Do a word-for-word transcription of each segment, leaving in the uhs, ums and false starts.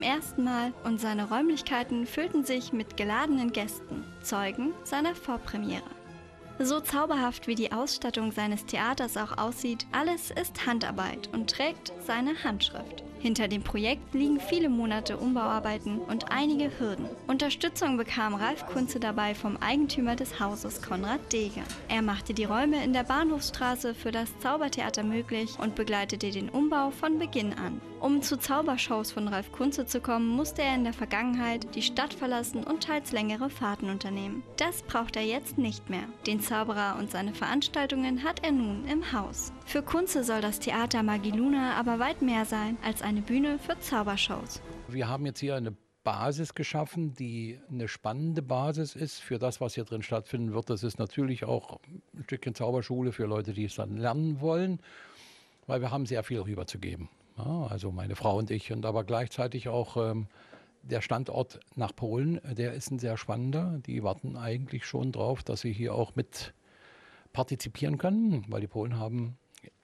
ersten Mal und seine Räumlichkeiten füllten sich mit geladenen Gästen, Zeugen seiner Vorpremiere. So zauberhaft wie die Ausstattung seines Theaters auch aussieht, alles ist Handarbeit und trägt seine Handschrift. Hinter dem Projekt liegen viele Monate Umbauarbeiten und einige Hürden. Unterstützung bekam Ralf Kunze dabei vom Eigentümer des Hauses, Konrad Deger. Er machte die Räume in der Bahnhofsstraße für das Zaubertheater möglich und begleitete den Umbau von Beginn an. Um zu Zaubershows von Ralf Kunze zu kommen, musste er in der Vergangenheit die Stadt verlassen und teils längere Fahrten unternehmen. Das braucht er jetzt nicht mehr. Den Zauberer und seine Veranstaltungen hat er nun im Haus. Für Kunze soll das Theater Magiluna aber weit mehr sein als eine Bühne für Zaubershows. Wir haben jetzt hier eine Basis geschaffen, die eine spannende Basis ist für das, was hier drin stattfinden wird. Das ist natürlich auch ein Stückchen Zauberschule für Leute, die es dann lernen wollen, weil wir haben sehr viel rüberzugeben. Ja, also meine Frau und ich, und aber gleichzeitig auch ähm, der Standort nach Polen, der ist ein sehr spannender. Die warten eigentlich schon drauf, dass sie hier auch mit partizipieren können, weil die Polen haben,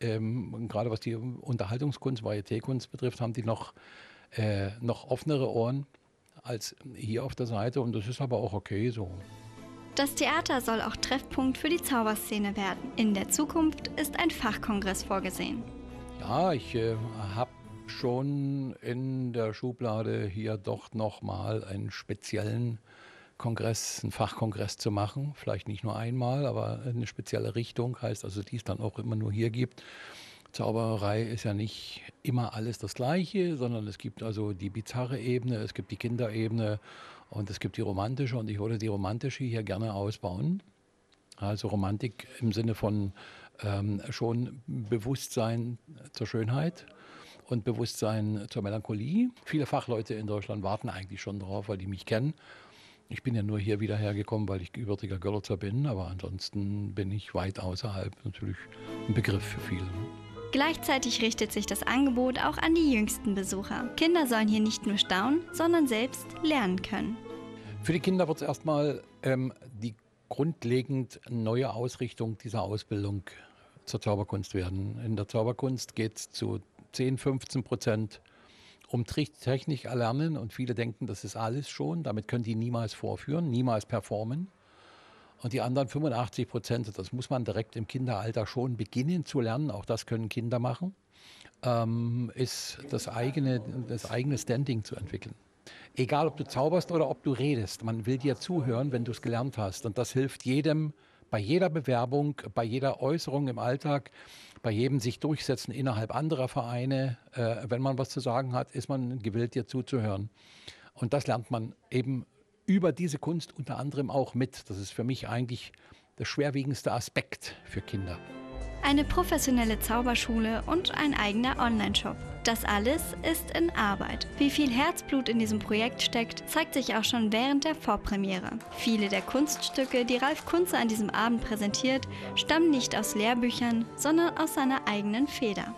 ähm, gerade was die Unterhaltungskunst, Varietékunst betrifft, haben die noch, äh, noch offenere Ohren als hier auf der Seite, und das ist aber auch okay so. Das Theater soll auch Treffpunkt für die Zauberszene werden. In der Zukunft ist ein Fachkongress vorgesehen. Ja, ich äh, habe schon in der Schublade hier doch nochmal einen speziellen Kongress, einen Fachkongress zu machen. Vielleicht nicht nur einmal, aber eine spezielle Richtung, heißt also, die es dann auch immer nur hier gibt. Zaubererei ist ja nicht immer alles das Gleiche, sondern es gibt also die bizarre Ebene, es gibt die Kinderebene und es gibt die romantische, und ich würde die romantische hier gerne ausbauen. Also Romantik im Sinne von ähm, schon Bewusstsein zur Schönheit und Bewusstsein zur Melancholie. Viele Fachleute in Deutschland warten eigentlich schon drauf, weil die mich kennen. Ich bin ja nur hier wieder hergekommen, weil ich gebürtiger Görlitzer bin, aber ansonsten bin ich weit außerhalb natürlich ein Begriff für viele. Gleichzeitig richtet sich das Angebot auch an die jüngsten Besucher. Kinder sollen hier nicht nur staunen, sondern selbst lernen können. Für die Kinder wird es erstmal ähm, die grundlegend neue Ausrichtung dieser Ausbildung zur Zauberkunst werden. In der Zauberkunst geht es zu zehn, fünfzehn Prozent um Technik erlernen, und viele denken, das ist alles schon. Damit können die niemals vorführen, niemals performen. Und die anderen fünfundachtzig Prozent, das muss man direkt im Kinderalter schon beginnen zu lernen, auch das können Kinder machen, ähm, ist das eigene, das eigene Standing zu entwickeln. Egal, ob du zauberst oder ob du redest, man will dir zuhören, wenn du es gelernt hast. Und das hilft jedem, bei jeder Bewerbung, bei jeder Äußerung im Alltag, bei jedem sich durchsetzen innerhalb anderer Vereine. Äh, wenn man was zu sagen hat, ist man gewillt, dir zuzuhören. Und das lernt man eben über diese Kunst unter anderem auch mit. Das ist für mich eigentlich der schwerwiegendste Aspekt für Kinder. Eine professionelle Zauberschule und ein eigener Online-Shop. Das alles ist in Arbeit. Wie viel Herzblut in diesem Projekt steckt, zeigt sich auch schon während der Vorpremiere. Viele der Kunststücke, die Ralf Kunze an diesem Abend präsentiert, stammen nicht aus Lehrbüchern, sondern aus seiner eigenen Feder.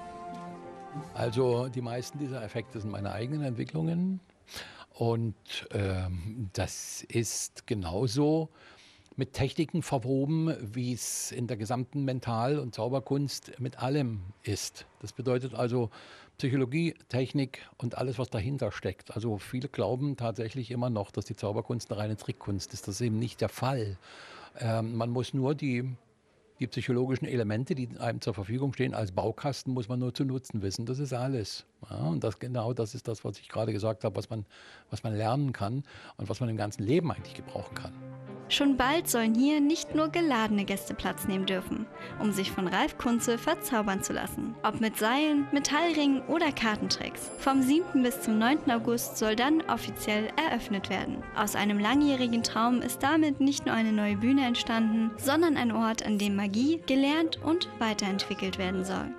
Also die meisten dieser Effekte sind meine eigenen Entwicklungen, und ähm, das ist genauso mit Techniken verwoben, wie es in der gesamten Mental- und Zauberkunst mit allem ist. Das bedeutet also Psychologie, Technik und alles, was dahinter steckt. Also viele glauben tatsächlich immer noch, dass die Zauberkunst eine reine Trickkunst ist. Das ist eben nicht der Fall. Ähm, man muss nur die, die psychologischen Elemente, die einem zur Verfügung stehen, als Baukasten muss man nur zu nutzen wissen. Das ist alles. Ja, und das, genau das ist das, was ich gerade gesagt habe, was man, was man lernen kann und was man im ganzen Leben eigentlich gebrauchen kann. Schon bald sollen hier nicht nur geladene Gäste Platz nehmen dürfen, um sich von Ralf Kunze verzaubern zu lassen. Ob mit Seilen, Metallringen oder Kartentricks. Vom siebten bis zum neunten August soll dann offiziell eröffnet werden. Aus einem langjährigen Traum ist damit nicht nur eine neue Bühne entstanden, sondern ein Ort, an dem Magie gelernt und weiterentwickelt werden soll.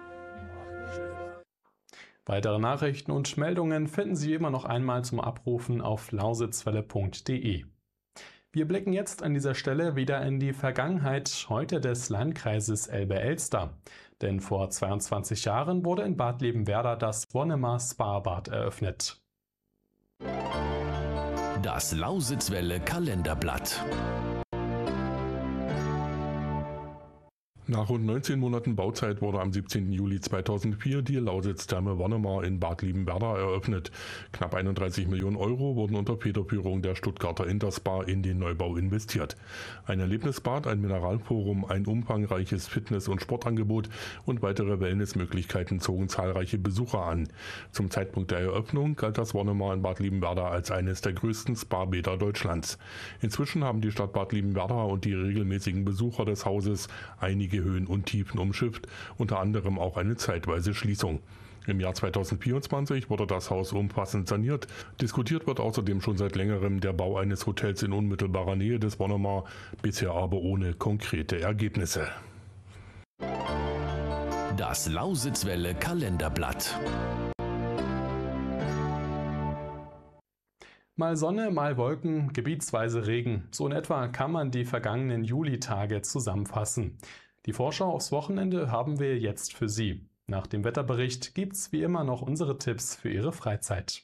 Weitere Nachrichten und Meldungen finden Sie immer noch einmal zum Abrufen auf lausitzwelle punkt de. Wir blicken jetzt an dieser Stelle wieder in die Vergangenheit, heute des Landkreises Elbe-Elster. Denn vor zweiundzwanzig Jahren wurde in Bad Liebenwerda das Wonnemar Spabad eröffnet. Das Lausitzwelle Kalenderblatt. Nach rund neunzehn Monaten Bauzeit wurde am siebzehnten Juli zweitausendvier die Lausitz-Therme Wonnemar in Bad Liebenwerda eröffnet. Knapp einunddreißig Millionen Euro wurden unter Federführung der Stuttgarter Interspa in den Neubau investiert. Ein Erlebnisbad, ein Mineralforum, ein umfangreiches Fitness- und Sportangebot und weitere Wellnessmöglichkeiten zogen zahlreiche Besucher an. Zum Zeitpunkt der Eröffnung galt das Wonnemar in Bad Liebenwerda als eines der größten Spa-Bäder Deutschlands. Inzwischen haben die Stadt Bad Liebenwerda und die regelmäßigen Besucher des Hauses einige Höhen und Tiefen umschifft, unter anderem auch eine zeitweise Schließung. Im Jahr zweitausendvierundzwanzig wurde das Haus umfassend saniert. Diskutiert wird außerdem schon seit längerem der Bau eines Hotels in unmittelbarer Nähe des Wonnemar, bisher aber ohne konkrete Ergebnisse. Das Lausitzwelle Kalenderblatt. Mal Sonne, mal Wolken, gebietsweise Regen. So in etwa kann man die vergangenen Julitage zusammenfassen. Die Vorschau aufs Wochenende haben wir jetzt für Sie. Nach dem Wetterbericht gibt's wie immer noch unsere Tipps für Ihre Freizeit.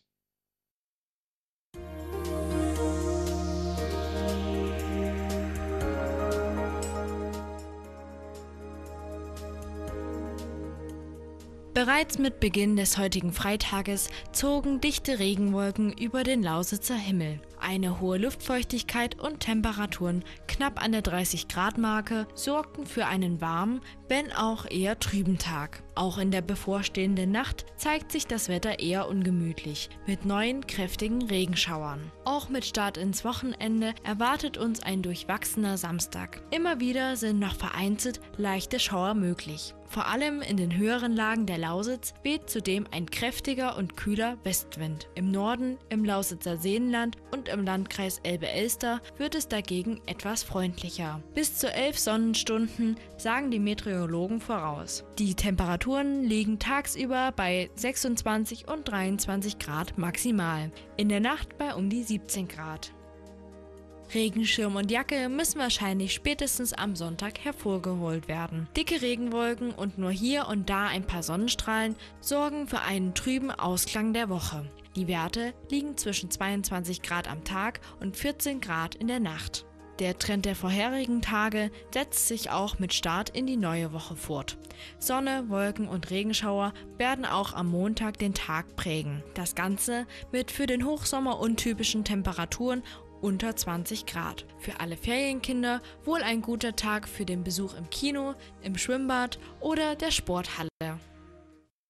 Bereits mit Beginn des heutigen Freitages zogen dichte Regenwolken über den Lausitzer Himmel. Eine hohe Luftfeuchtigkeit und Temperaturen knapp an der dreißig Grad Marke sorgten für einen warmen, wenn auch eher trüben Tag. Auch in der bevorstehenden Nacht zeigt sich das Wetter eher ungemütlich, mit neuen kräftigen Regenschauern. Auch mit Start ins Wochenende erwartet uns ein durchwachsener Samstag. Immer wieder sind noch vereinzelt leichte Schauer möglich. Vor allem in den höheren Lagen der Lausitz weht zudem ein kräftiger und kühler Westwind. Im Norden, im Lausitzer Seenland und im Landkreis Elbe-Elster wird es dagegen etwas freundlicher. Bis zu elf Sonnenstunden sagen die Meteorologen voraus. Die Temperaturen liegen tagsüber bei sechsundzwanzig und dreiundzwanzig Grad maximal, in der Nacht bei um die siebzehn Grad. Regenschirm und Jacke müssen wahrscheinlich spätestens am Sonntag hervorgeholt werden. Dicke Regenwolken und nur hier und da ein paar Sonnenstrahlen sorgen für einen trüben Ausklang der Woche. Die Werte liegen zwischen zweiundzwanzig Grad am Tag und vierzehn Grad in der Nacht. Der Trend der vorherigen Tage setzt sich auch mit Start in die neue Woche fort. Sonne, Wolken und Regenschauer werden auch am Montag den Tag prägen. Das Ganze mit für den Hochsommer untypischen Temperaturen unter zwanzig Grad. Für alle Ferienkinder wohl ein guter Tag für den Besuch im Kino, im Schwimmbad oder der Sporthalle.